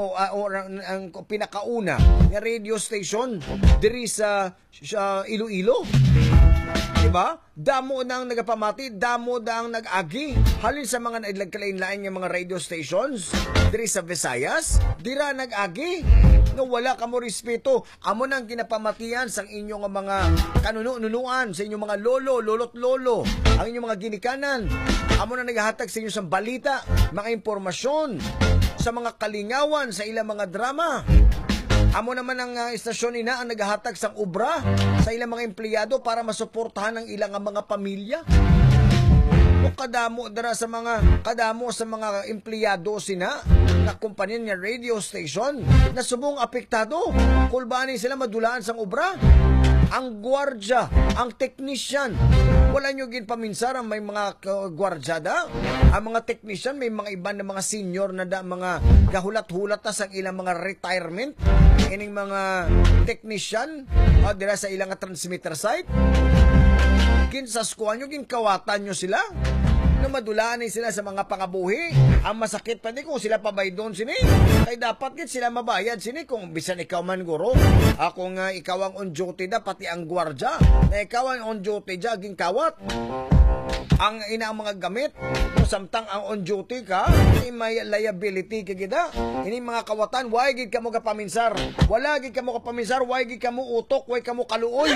ang pinakauna nga radio station diri sa Iloilo. Diba? Damo na ang nagapamati, damo na ang nag-agi. Halin sa mga nailagkalain-lain ng mga radio stations, diri sa Visayas, dira nag-agi. No, wala ka mo respeto. Amo nang ginapamatian sa inyong mga kanunuan, sa inyong mga lolo, ang inyong mga ginikanan. Amo nang naghahatag sa inyo sa balita, mga impormasyon, sa mga kalingawan, sa ilang mga drama. Amo naman ang istasyon ina ang naghahatag sang obra sa ilang mga empleyado para masuportahan ang ilang mga pamilya. O kadamo sa mga empleyado sina na kumpanya niya radio station na subong apektado. Kulbani sila madulaan sang obra. Ang gwardya, ang technician, wala nyo ginpaminsaran may mga gwardyada. Ang mga technician, may mga iba na mga senior na mga gahulat-hulat na sa ilang mga retirement. Ining mga technician, dira sa ilang transmitter site. Kinsaskuhan nyo, ginkawatan nyo sila. Na madulaan sila sa mga pangabuhi. Ang masakit pa din kung sila pabay doon sini. Ay dapat git sila mabayad sini kung bisan ikaw man guro. Ako nga ikaw ang on duty da pati ang gwardya. Na ikaw ang on duty da aging kawat. Ang ina mga gamit. Kung samtang ang on duty ka, may liability ka gida. Ini mga kawatan, why gid ka mo kapaminsar? Wala gid ka mo kapaminsar, why gid ka mo utok, why ka mo kaluoy?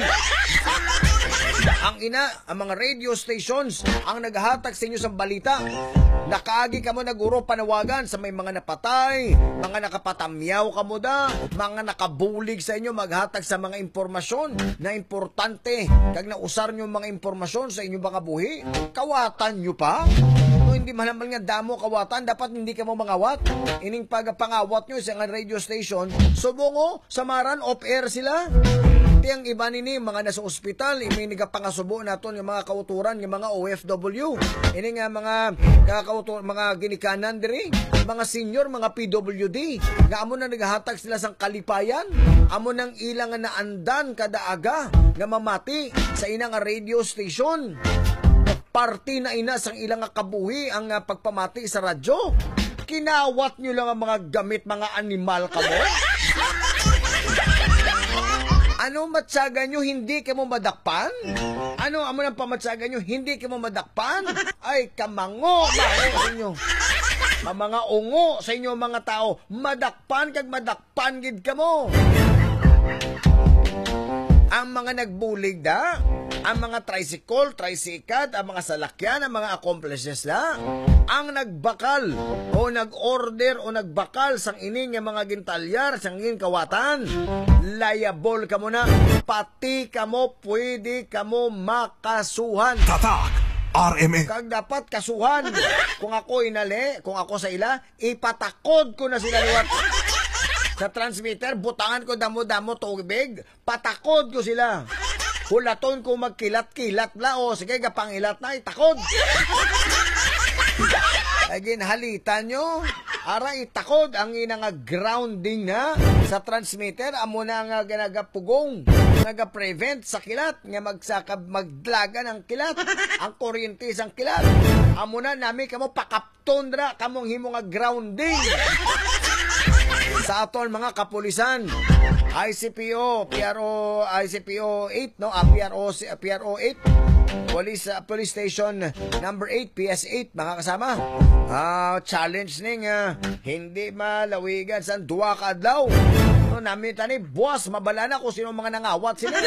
Ang mga radio stations ang naghahatag sa inyo sa balita. Nakaagi ka mo na guro panawagan sa may mga napatay, mga nakapatamyaw ka mo da, mga nakabulig sa inyo maghatag sa mga impormasyon na importante. Kag nausar nyo mga impormasyon sa inyong mga buhi, kawatan nyo pa? No, hindi man naman nga damo kawatan, dapat hindi ka mo mangawat. Ining pagpangawat nyo sa radio station, subongo, samaran, off-air sila. Ang iba nini mga nasa ospital, may nagapangasubo naton yung mga kauturan, yung mga OFW. Ini nga mga ginikanan diri, mga senior, mga PWD. Nga amo na naghahatag sila sang kalipayan, amo nang ilang na andan kada aga nga mamati sa inang radio station. Party na ina sang ilang kabuhi ang pagpamati sa radyo. Kinawat nyo lang ang mga gamit, mga animal ka mo. Ano matsaga nyo, hindi ka mo madakpan? Ano amo nang pamatsaga nyo, hindi ka mo madakpan? Ay, kamango sa inyo. Mga ungo sa inyo mga tao, madakpan kag madakpan gid ka mo. Ang mga nagbulig da, ang mga tricycad, ang mga salakyan, ang mga accomplices la, ang nagbakal o nag-order o nagbakal sang ining nga mga gintalyar, sang ingin kawatan, liable ka mo na, pati ka mo, pwede ka mo makasuhan. Tatak RMN. Kag dapat kasuhan. Kung ako sa ila, ipatakod ko na sila liwat. Sa transmitter, butangan ko damo-damo tubig, patakod ko sila. hulaton ko magkilat-kilat la o sige gapangilat na itakod. Again, halitan nyo. Ara itakod ang inang grounding na sa transmitter. Amo na nga ganagapugong. Naga-prevent sa kilat. Nga maglaga ng kilat. Ang kuryente sang kilat. Amo na nami kamo pakapton dra. Kamong himo nga grounding. Sa aton mga kapulisan. ICPO 8, no? PRO 8. Police Station number 8, PS8, mga kasama. Challenge ning hindi malawigan sa duwa ka adlaw. No, namin tani, buwas, mabala na kung sino mga nangawat sila.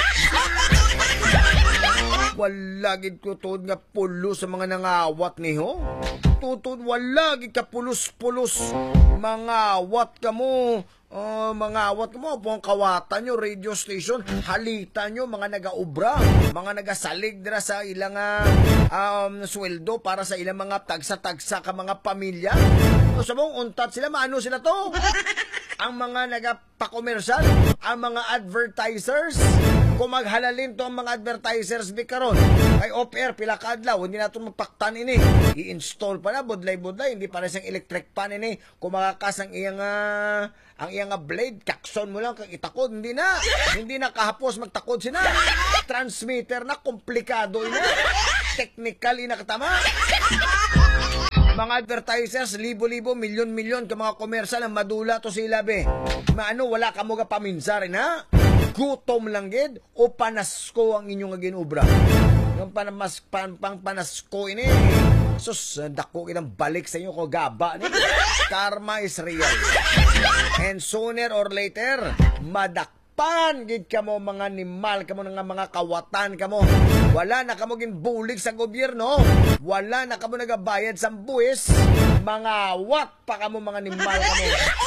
Wala gid ko tuod nga pulo sa mga nangawat niho. Tutod wala gid ka pulos-pulos. Mangawat ka mo. Mga awat mo, buong kawatan nyo, radio station, halita nyo, mga nagaubra, mga nagasalig dira sa ilang sweldo para sa ilang mga tagsa-tagsa ka mga pamilya. So, sabong untat sila, maano sila to? Ang mga nagapakomersal, ang mga advertisers, kung maghalalin to ang mga advertisers di karon ay off-air, pila ka adlaw, hindi natin mapaktan ini. I-install pa na, budlay-budlay, hindi para siyang electric pan ini. Kung makakas ang iyang blade, kakson mo lang kang itakod. Hindi na kahapos magtakod sina. Transmitter na, komplikado ina. Technical ina katama. Mga advertisers, libo-libo, milyon-milyon ka mga komersal ang madula to sila be. Maano, wala ka mo ka paminsar na. Gutom lang gid o panasko ang inyong ginubra. Yung panasko ini. Sus, dako kitang balik sa inyo ko gaba ni. Karma is real. And sooner or later, madakpan gid ka mo mga animal, ka mo nga mga kawatan ka mo. Wala na ka mo ginbulig sa gobyerno. Wala na ka mo nagabayad sa buwis. Mga wat pa ka mo mga animal ka mo.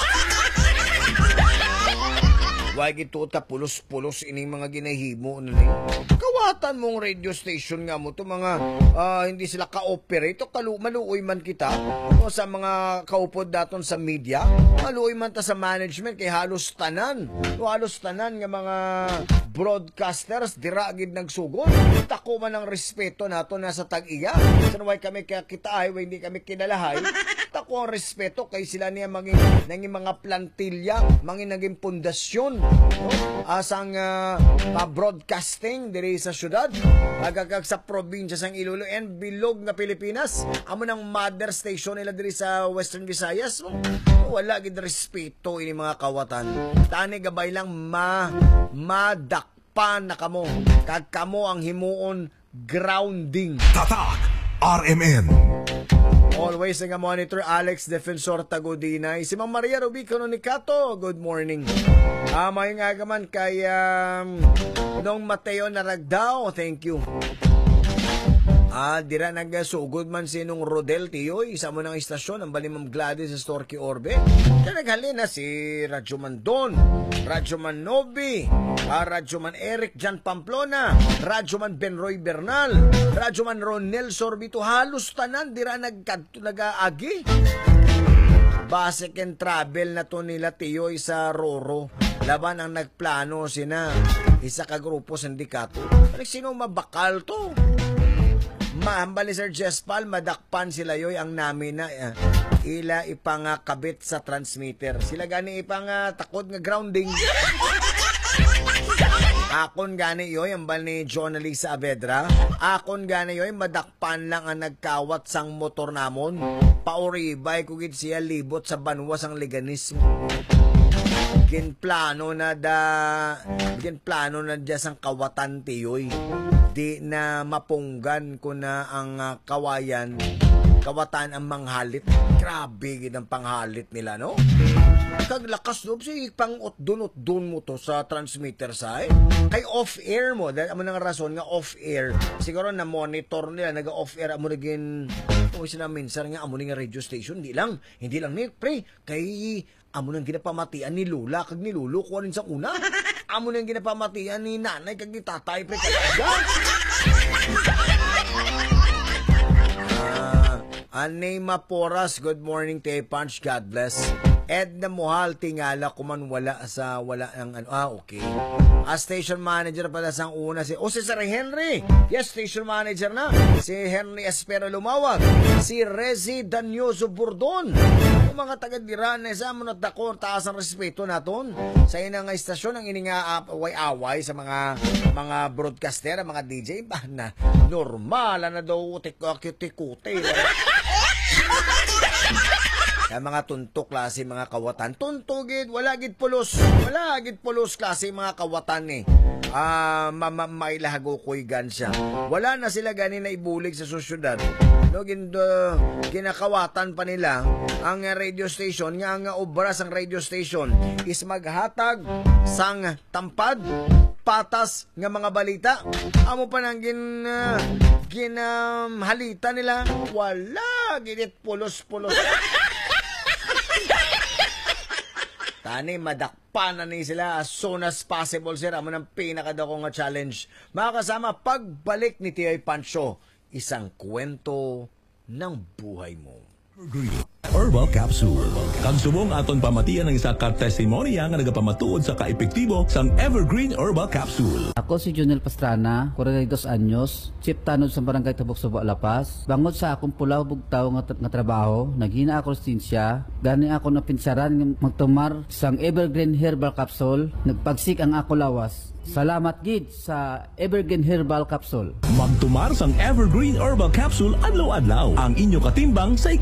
Why gituot ka pulos-pulos ining mga ginahimo na kawatan mong radio station nga mo to mga hindi sila ka-operate o maluoy man kita o sa mga kaupod daton sa media, maluoy man ta sa management kay halos tanan nga mga broadcasters dira gid nagsugod. Tako man ang respeto nato na sa tag-iya. San why kami kita ay hindi kami kinalahay. Tako ang respeto kay sila niya naging mga plantilya, naging pundasyon. Asang broadcasting diri sa syudad, agagag sa probinsya sang Iloilo and bilog nga Pilipinas. Amo nang mother station nila diri sa Western Visayas. Wala gid respeto ini mga kawatan. Tani gabay lang madakpan na kamo. Kag kamo ang himuon grounding. Tatak RMN. Always nga monitor Alex Defensor Tagodinay. Si Ma'am Maria Rubico Nonicato, good morning. May nga gaman kay Nong Mateo Naragdao, thank you. Dira nagsugod man sinong Rodel Tiyoy, isa mo ng istasyon, ang Balimam Gladys sa Storky Orbe. Kaya naghalin na si Radyoman Don, Radyoman Nobi, Radyoman Eric Jan Pamplona, Radyoman Benroy Bernal, Radyoman Ronel Sorbito, halos tanan, dira nag-aagi. Basic and travel na to nila Tiyoy sa Roro. Laban ang nagplano sina isa ka grupo sindikato. Sino mabakal to? Mahambal ni Sir Jespal, madakpan sila yoy ang namin na ila ipangakabit sa transmitter. Sila gani ipang takod nga grounding. Akon gani yoy ang bal ni Jonalisa Avedra. Akon gani yoy madakpan lang ang nagkawat sang motor namon. Pauribay kugid siya libot sa banwas ang leganismo. Ginplano na dya sang kawatan tiyoy. Di na mapunggan ko na ang kawatan ang manghalit. Grabe gid ang panghalit nila, no? Kaglakas doon si pang-utdun mo to sa transmitter side. Kay off-air mo. Dahil amo nang rason nga off-air. Siguro na monitor nila, naga-off-air amo naging sila minsan nga amo nga radio station. Hindi lang ni pre. Kay amo nang ginapamatian ni Lula kag ni Lulu kuha rin sa una. Amo nang ginapamatian ni nanay kag ni tatay pre kag Anema Poras, good morning, Tay Punch, God bless. Edna Muhal, tingala kuman wala ang ano. Okay. Station manager pala sang una si Sir Henry. Yes, station manager na. Si Henry Espero Lumawag. Si Rezi Danyoso Burdon. Yung mga taga-diran sa mo natako, taas ang respeto naton. Sa inang istasyon ang ininga away-away sa mga broadcaster, mga DJ ba na normal na daw tikute. Kaya mga tuntok klase mga kawatan. Tuntugid, wala gid pulos klase mga kawatan eh. Mailahago ko'y gansya. Wala na sila ganin na ibulig sa susyudad. No, kinakawatan pa nila ang radio station. Nga obras ang radio station is maghatag sang tampad, patas nga mga balita. Amo pa nang ginhalita nila. Wala, ginit pulos-pulos. Tani, madakpan na ni sila as soon as possible, sir. Amo ng pinakadako nga challenge. Mga kasama, pagbalik ni T.I. Pancho, isang kwento ng buhay mo. Herbal Capsule. Kang subong aton pamatian ng isa ka testimonya nga nagapamatuod sa kaepektibo sang Evergreen Herbal Capsule. Ako si Junel Pastrana, 42 anyos, chief tanod sa barangay Tabok, Subo, Lapas. Bangod sa akong pulaw bugtaw nga trabaho, naghina ako sinsya, gani ako napinsaran nga magtumar sang Evergreen Herbal Capsule, nagpagsik ang ako lawas. Salamat gid sa Evergreen Herbal Capsule. Magtumar sang Evergreen Herbal Capsule adlaw-adlaw. Ang inyo katimbang sa